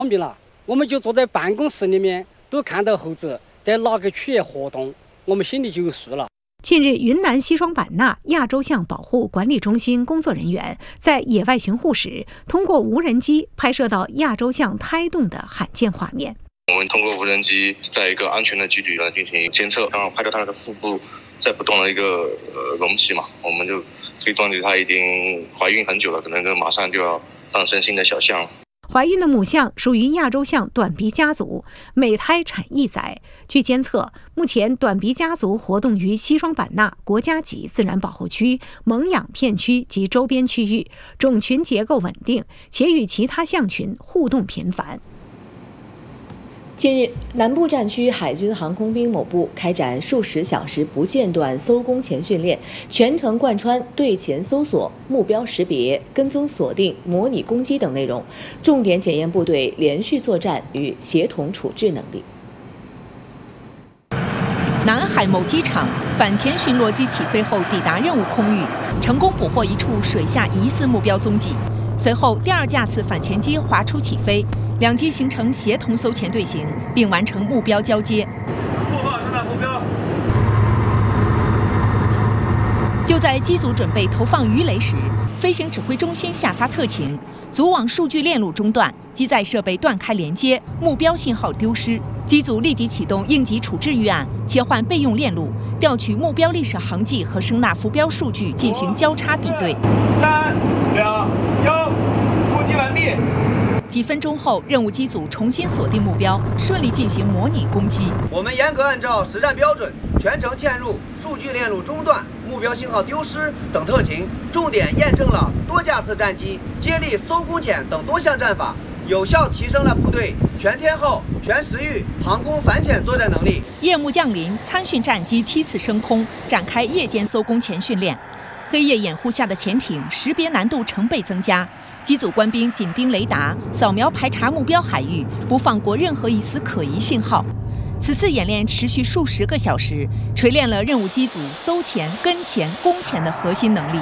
方便了，我们就坐在办公室里面，都看到猴子在哪个区域活动，我们心里就有数了。 近日，云南西双版纳亚洲象保护管理中心工作人员在野外巡护时，通过无人机拍摄到亚洲象胎动的罕见画面。 我们通过无人机在一个安全的距离进行监测，然后拍到它的腹部在不动的一个隆起嘛，我们就可以断定它已经怀孕很久了，可能马上就要诞生新的小象。 怀孕的母象属于亚洲象短鼻家族，每胎产1载。据监测，目前短鼻家族活动于西双版纳国家级自然保护区、蒙养片区及周边区域，种群结构稳定，且与其他象群互动频繁。 近日，南部战区海军航空兵某部开展数10小时不间断搜攻前训练，全程贯穿队前搜索、目标识别、跟踪锁定、模拟攻击等内容，重点检验部队连续作战与协同处置能力。 南海某机场，反潜巡逻机起飞后抵达任务空域，成功捕获一处水下疑似目标踪迹。随后，第2架次反潜机滑出起飞，2机形成协同搜潜队形，并完成目标交接。 播报上弹目标。 就在机组准备投放鱼雷时，飞行指挥中心下发特情，组网数据链路中断，机载设备断开连接，目标信号丢失。机组立即启动应急处置预案，切换备用链路，调取目标历史航迹和声纳浮标数据进行交叉比对。 3、2、1，攻击完毕。 几分钟后，任务机组重新锁定目标，顺利进行模拟攻击。 我们严格按照实战标准，全程嵌入数据链路中断、目标信号丢失等特情，重点验证了多架次战机接力搜攻潜等多项战法，有效提升了部队全天候、全时域航空反潜作战能力。 夜幕降临，参训战机梯次升空，展开夜间搜攻前训练。黑夜掩护下的潜艇识别难度成倍增加，机组官兵紧盯雷达，扫描排查目标海域，不放过任何一丝可疑信号。此次演练持续数10个小时，锤炼了任务机组搜潜、跟潜、攻潜的核心能力。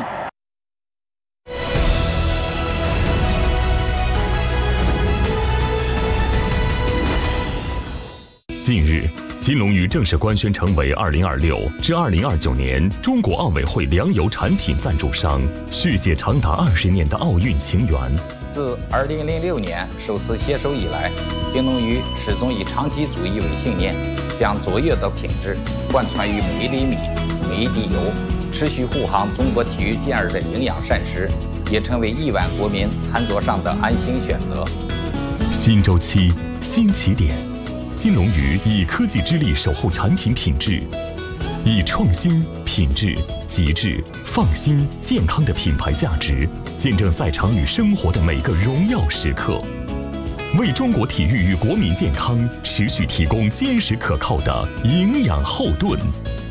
近日，金龙鱼正式官宣成为2026至2029年中国奥委会粮油产品赞助商，续写长达20年的奥运情缘。 自2006年首次携手以来，金龙鱼始终以长期主义为信念，将卓越的品质贯穿于每一粒米、每一滴油，持续护航中国体育健儿的营养膳食，也成为亿万国民餐桌上的安心选择。 新周期，新起点。金龙鱼以科技之力守护产品品质，以创新、品质、极致、放心、健康的品牌价值，见证赛场与生活的每个荣耀时刻，为中国体育与国民健康持续提供坚实可靠的营养后盾。